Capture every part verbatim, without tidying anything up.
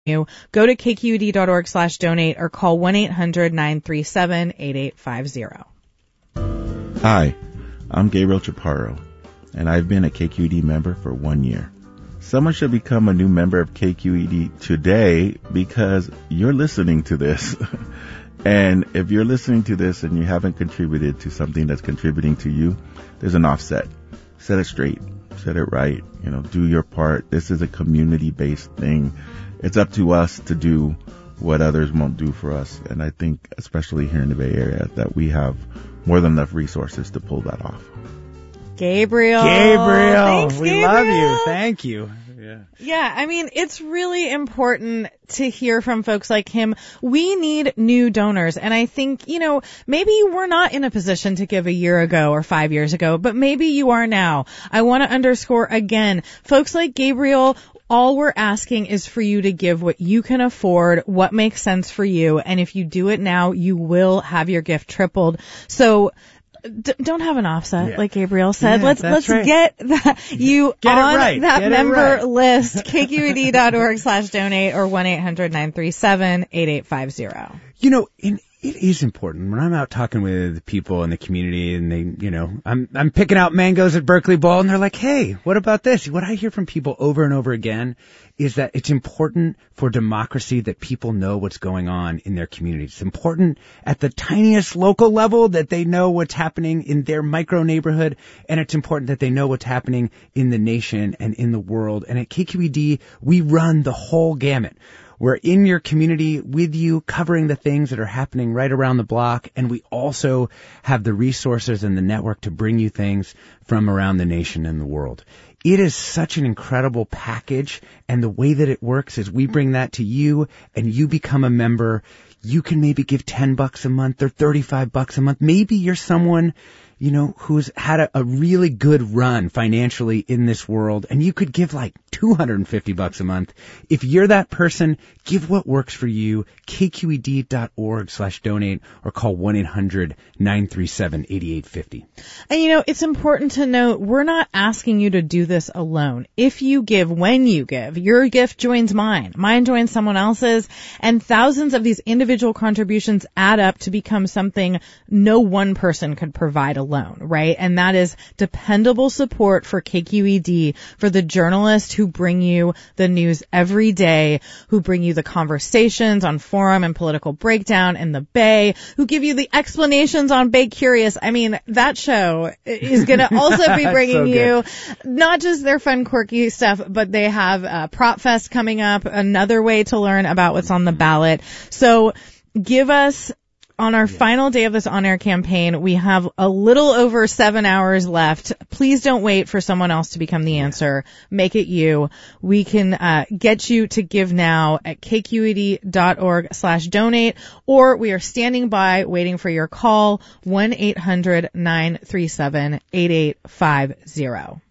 you. Go to kqed.org slash donate or call one eight hundred nine three seven eight eight five zero. Hi, I'm Gabriel Chaparro, and I've been a K Q E D member for one year. Someone should become a new member of K Q E D today because you're listening to this. And if you're listening to this and you haven't contributed to something that's contributing to you, there's an offset. Set it straight. Set it right. You know, do your part. This is a community-based thing. It's up to us to do what others won't do for us. And I think, especially here in the Bay Area, that we have more than enough resources to pull that off. Gabriel. Gabriel. Thanks, we Gabriel. love you. Thank you. Yeah. Yeah, I mean, it's really important to hear from folks like him. We need new donors. And I think, you know, maybe you were not in a position to give a year ago or five years ago, but maybe you are now. I want to underscore again, folks like Gabriel, all we're asking is for you to give what you can afford, what makes sense for you. And if you do it now, you will have your gift tripled. So D- don't have an offset, yeah. like Gabriel said. Yeah, let's let's right. get that you get on right. that get member right. list. kqed.org slash donate or one eight hundred nine three seven eight eight five zero. You know, in, it is important when I'm out talking with people in the community, and they, you know, I'm I'm picking out mangoes at Berkeley Bowl, and they're like, "Hey, what about this?" What I hear from people over and over again is that it's important for democracy that people know what's going on in their community. It's important at the tiniest local level that they know what's happening in their micro neighborhood, and it's important that they know what's happening in the nation and in the world. And at K Q E D, we run the whole gamut. We're in your community with you, covering the things that are happening right around the block, and we also have the resources and the network to bring you things from around the nation and the world. It is such an incredible package, and the way that it works is we bring that to you, and you become a member. You can maybe give ten bucks a month or thirty-five bucks a month. Maybe you're someone, you know, who's had a, a really good run financially in this world, and you could give like two hundred fifty bucks a month. If you're that person, give what works for you. kqed.org slash donate or call one eight hundred nine three seven eight eight five zero. And you know, it's important to note, we're not asking you to do this alone. If you give, when you give, your gift joins mine, mine joins someone else's, and thousands of these individual contributions add up to become something no one person could provide alone, right? And that is dependable support for K Q E D, for the journalists who bring you the news every day, who bring you the conversations on Forum and Political Breakdown in the Bay, who give you the explanations on Bay Curious. I mean, that show is going to also be bringing so you not just their fun, quirky stuff, but they have uh, Prop Fest coming up, another way to learn about what's on the ballot. So give us, on our yeah. final day of this on-air campaign, we have a little over seven hours left. Please don't wait for someone else to become the answer. Make it you. We can uh, get you to give now at kqed.org slash donate, or we are standing by waiting for your call, one eight hundred nine three seven eight eight five zero.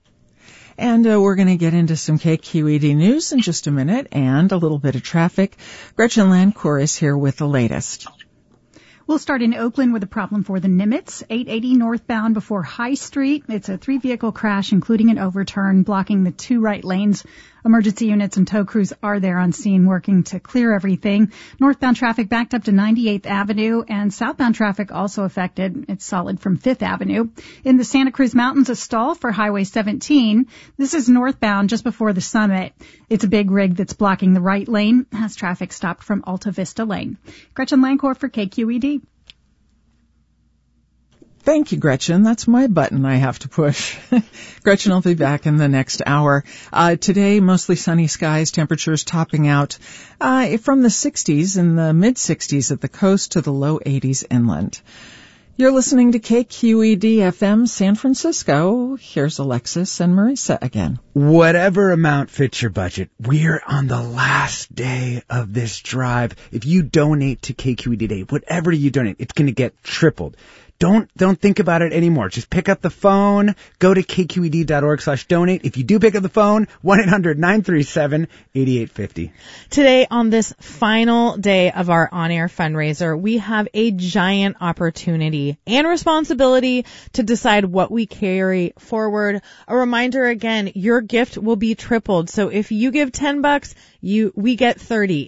And uh, we're going to get into some K Q E D news in just a minute and a little bit of traffic. Gretchen Lancourt is here with the latest. We'll start in Oakland with a problem for the Nimitz, eight eighty northbound before High Street. It's a three-vehicle crash, including an overturn, blocking the two right lanes. Emergency units and tow crews are there on scene working to clear everything. Northbound traffic backed up to ninety-eighth Avenue, and southbound traffic also affected. It's solid from fifth Avenue. In the Santa Cruz Mountains, a stall for Highway seventeen. This is northbound just before the summit. It's a big rig that's blocking the right lane, has traffic stopped from Alta Vista Lane. Gretchen Lancourt for K Q E D. Thank you, Gretchen. That's my button I have to push. Gretchen will be back in the next hour. Uh, today, mostly sunny skies, temperatures topping out uh, from the sixties and the mid-sixties at the coast to the low eighties inland. You're listening to K Q E D F M San Francisco. Here's Alexis and Marisa again. Whatever amount fits your budget, we're on the last day of this drive. If you donate to K Q E D Day, whatever you donate, it's going to get tripled. Don't, don't think about it anymore. Just pick up the phone, go to kqed.org slash donate. If you do pick up the phone, one eight hundred nine three seven eight eight five zero. Today, on this final day of our on-air fundraiser, we have a giant opportunity and responsibility to decide what we carry forward. A reminder again, your gift will be tripled. So if you give ten bucks, you, we get thirty.